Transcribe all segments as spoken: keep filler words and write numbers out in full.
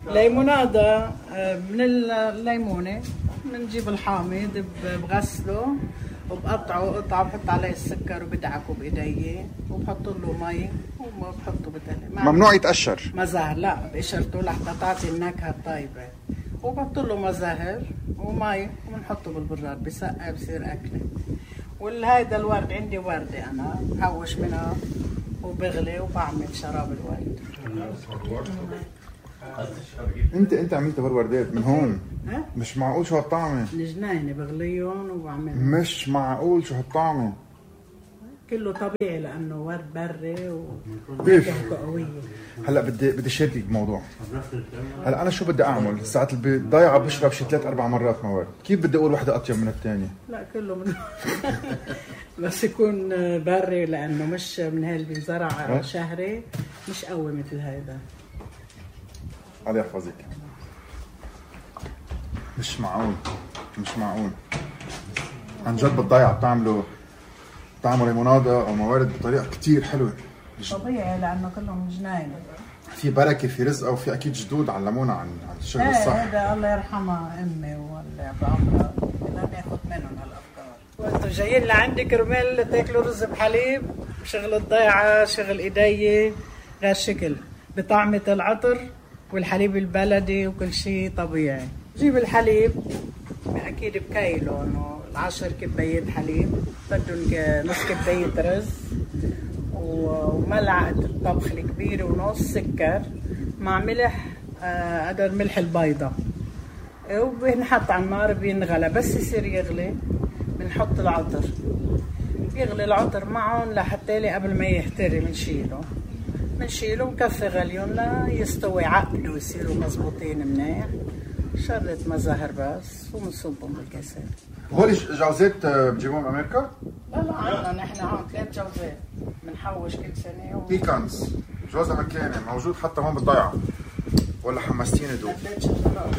ليمونادا من الليمونه بنجيب الحامض بغسله وبقطعه قطعه بحط عليه السكر وبدعكه بايدي وبحط له مي وبحطه بالدلة. ممنوع يتقشر مزهر، لا بقشرته لحتى تعطي النكهه الطيبه، وبحط له مزهر ومي وبنحطه بالبراد بسقع بصير اكله. والهيدا الورد عندي ورده انا بحوش منها وبغلي وبعمل شراب الورد. انت انت عملت هالوردات من هون؟ ها؟ مش معقول شو هالطعمه. الجناينه بغليهم وبعملهم. مش معقول شو هالطعمه. كله طبيعي لانه ورد بري كيف؟ قويه. هلا بدي بدي شاركك بموضوع. هلا انا شو بدي اعمل؟ ساعة الضيعه بشرب شي ثلاث اربع مرات مواد، كيف بدي اقول وحده اطيب من الثانيه؟ لا كله من بس يكون بري لانه مش من هاي اللي بينزرع شهري، مش قوي مثل هيدا. الله يحفظك. مش معقول مش معقول عن جد بالضيعه بتعملوا بتعملوا ليمونادا او موارد بطريقه كثير حلوه. طبيعي لانه كلهم جناين. في بركه في رزقه وفي اكيد جدود علمونا عن عن الشغل ايه الصح. هذا الله يرحمها امي واللي بعمرها بدنا ناخذ منهم هالافكار. وانتم جايين لعندي كرمال تاكلوا رز بحليب، شغل الضيعه شغل ايدي غير شكل بطعمه العطر والحليب البلدي وكل شيء طبيعي. جيب الحليب اكيد بكيلو، انه العشر كبايات حليب بدهم نص كبايه رز وملعقه الطبخ الكبيره ونص سكر مع ملح قدر ملح البيضه، وبنحط على النار بينغلى. بس يصير يغلي بنحط العطر، يغلي العطر معهم لحتى قبل ما يهتري بنشيله بنشيله وكفي غليهم ليستوي عقد ويصيروا مزبوطين منيح. شرة مزهر بس وبنصبهم بالكاسات. هول جوزات بتجيبوهم من امريكا؟ لا لا عندنا نحن هون ثلاث جوزات بنحوش كل سنه. و... بيكانز جوز امريكاني موجود حتى هون بالضيعه، ولا حمستيني دوب؟ ثلاث شجرات.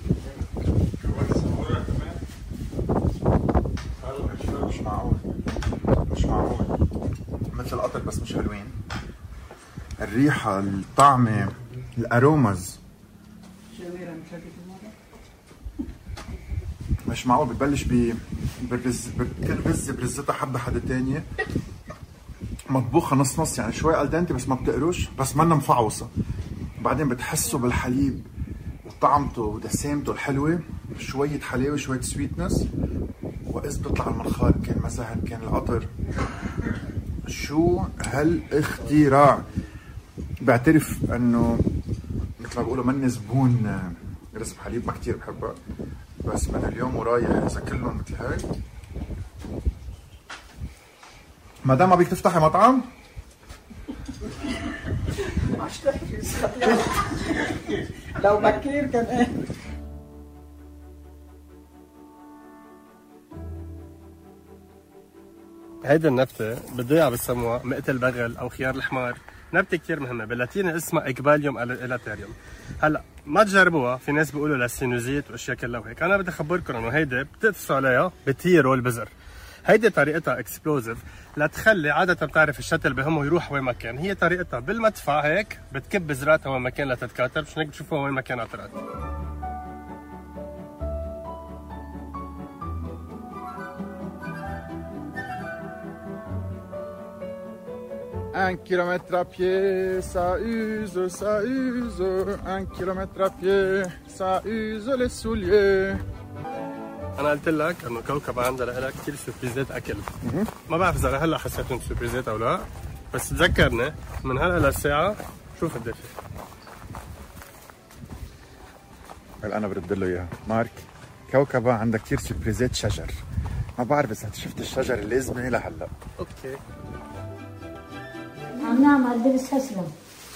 مش معقول مش معقول مثل القطر بس مش حلوين. الريحه، الطعمه، الاروماز مش معقول. بتبلش ب بالرز، كل رزه برزتها حبه حدا تانية مطبوخه نص نص، يعني شوي الدنتي بس ما بتقرش، بس منا مفعوصه. بعدين بتحسوا بالحليب وطعمته ودسامته الحلوه، شويه حلاوه شويه سويتنس، واذ بيطلع المنخار كان مزهر كان العطر. شو هالاختراع. بعترف انه مثل ما بيقولوا مني زبون رز بحليب ما كثير بحبها، بس من اليوم ورايح اذا كلهم مثل هيك. مدام ما بدك تفتحي مطعم؟ لو بكير كان ايه. هيدي النبتة بالضيعة بسموها مقتل بغل أو خيار الحمار. نبتة كتير مهمة، باللاتيني اسمها إقباليوم إلاتيريوم. هلا ما تجربوها، في ناس بيقولوا للسينوزيت واشياء كلها وهيك، أنا بدي أخبركم إنه هيدي بتقفصوا عليها بتيروا البذر. هيدي طريقتها اكسبلوزيف لتخلي عادة بتعرف الشتل بهمه يروح وين ما كان، هي طريقتها بالمدفع هيك بتكب بذراتها وين ما كان لتتكاثر، مشان هيك بتشوفوها وين ما كان عطرات. Un kilomètre à pied, ça use, ça use. Un kilomètre à pied, ça use les souliers. أنا قلت لك إنه كوكب عندها لها كثير سربريزات أكل. ما بعرف إذا هلا حسيتهم سربريزات أو لا، بس تذكرني من هلا للساعة شوف قديش. هلا أنا برد له إياها، مارك كوكبة عندها كثير سربريزات شجر. ما بعرف إذا شفت الشجر اللازمة لهلا. أوكي. عم نعمل دبس فسلم،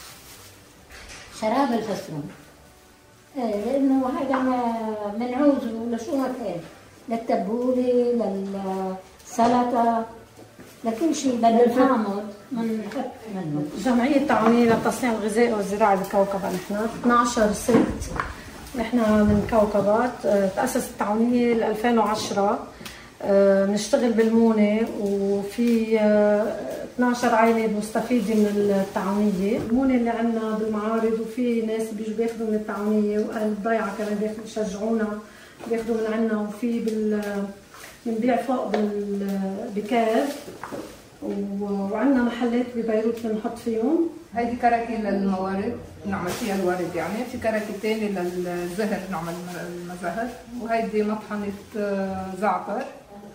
شراب الفسلم، ايه لانه هذا منعوزه لشو ما كان، للتبوله، للسلطه، لكل شيء، للحامض بنحط منه. جمعية التعاونية للتصنيع الغذائي والزراعي بكوكبة، نحن اثني عشر ست، نحن من كوكبات. تأسست التعاونية ب ألفين وعشرة بنشتغل بالمونه وفي اثنعش عائله مستفيده من التعاونيه. المونه اللي عندنا بالمعارض وفي ناس بيجوا بياخذوا من التعاونيه واهل الضيعه كمان بياخذوا يشجعونا بياخذوا من عندنا. وفي بال بنبيع فوق بكاد وعندنا محلات ببيروت بنحط فيهم. هيدي كركه للموارد نعمل فيها الورد، يعني في كركه ثانيه للزهر نعمل المزهر، وهيدي مطحنه زعتر،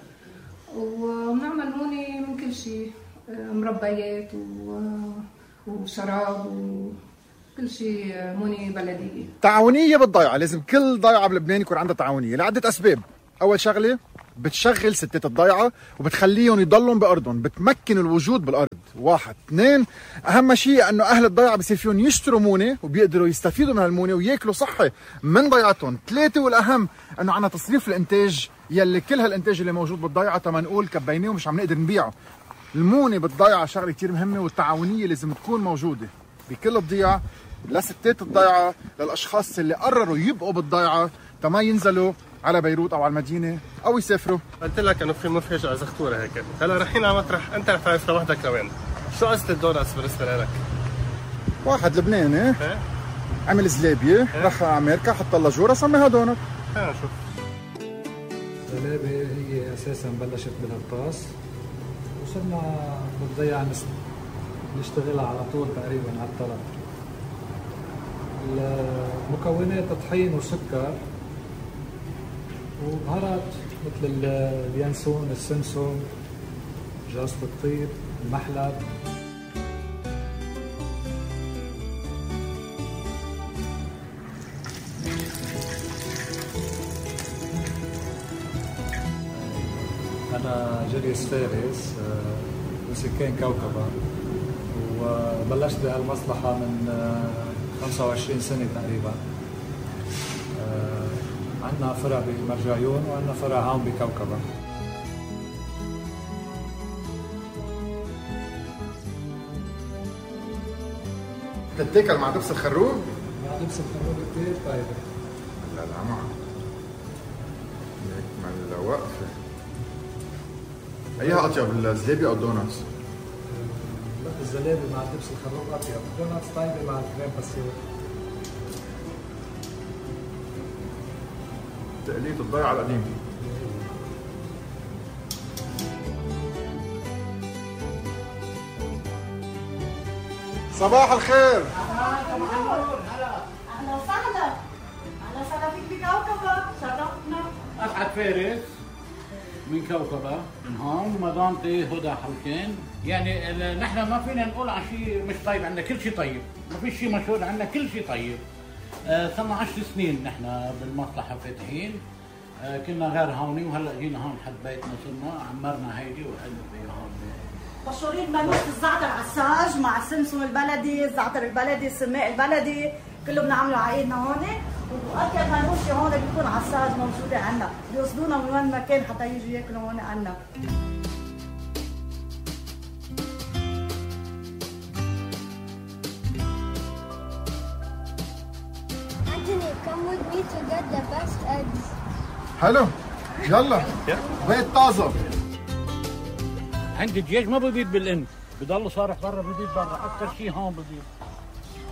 ونعمل مونة من كل شيء، مربيات وشراب وكل شيء مونة بلديه. تعاونيه بالضيعه، لازم كل ضيعه بلبنان يكون عندها تعاونيه لعده اسباب. اول شغله بتشغل ستات الضيعه وبتخليهم يضلوا بارضهم، بتمكن الوجود بالارض. واحد، اثنين، اهم شيء انه اهل الضيعه بصير فيهم يشتروا مونه وبيقدروا يستفيدوا من هالمونه وياكلوا صحي من ضيعتهم. ثلاثه والاهم انه عندنا تصريف الانتاج، يلي كل هالانتاج اللي موجود بالضيعه تما نقول كبيناه ومش عم نقدر نبيعه. المونه بالضيعه شغله كثير مهمه، والتعاونيه لازم تكون موجوده بكل الضيعه، لستات الضيعه، للاشخاص اللي قرروا يبقوا بالضيعه تما ينزلوا على بيروت او على المدينه او يسافروا. قلت لك انه في مفاجاه زغتوره هيك. هلا رايحين على مطرح، انت رح تعرف لوحدك لوين. شو قصه الدونتس بالنسبه لك؟ واحد لبناني ايه عمل زلابيه إيه؟ راح على امريكا حط لها جوره سميها دونت. خلينا نشوف. الزلابه هي اساسا بلشت بالهطاس وصرنا بالضيعه نشتغلها على طول تقريبا على الطلب. المكونات طحين وسكر وبهارات مثل اليانسون، السمسم، جوزة الطيب، المحلب. أنا جريس فارس وسكان كوكبة، وبلشت بهالمصلحة من خمسة وعشرين سنة تقريبا. عندنا فرع بمرجعيون وعندنا فرع هون بكوكبة. تتاكل مع دبس الخروب؟ مع دبس الخروب كثير طيبة. لا لا مع نكمل وقفة. أيها أطيب، الزلابية أو الدونتس؟ لا الزلابية مع دبس الخروب أطيب، الدونتس طيبة مع الكريم بسيط. تقليد الضيعة القديم. صباح الخير. اهلا وسهلا. اهلا وسهلا فيك بكوكبة، شرفتنا. اسعد فارس من كوكبة من هون، مدامتي هدى حلكين. يعني نحن ما فينا نقول عن شيء مش طيب، عندنا كل شيء طيب، ما في شيء مشهور، عندنا كل شيء طيب. آه صرنا عشر سنين نحن بالمصلحة فاتحين. آه كنا غير هوني وهلا جينا هون حد بيتنا، صرنا عمرنا هيدي وحلو فيها هون. مشهورين بنوس الزعتر عساج مع السمسم البلدي، الزعتر البلدي، السماق البلدي، كله بنعمله على ايدنا هون. واكثر منوشي هون بيكون عساج موجوده عندنا، بيوصلونا من وين ما كان حتى يجوا ياكلوا هون عندنا. Anthony, come with me to get the best eggs. حلو، يلا بيت طازة. عندي دجاج ما ببيض بالإنس، بضل صارح برا ببيض برا، أكثر شيء هون ببيض.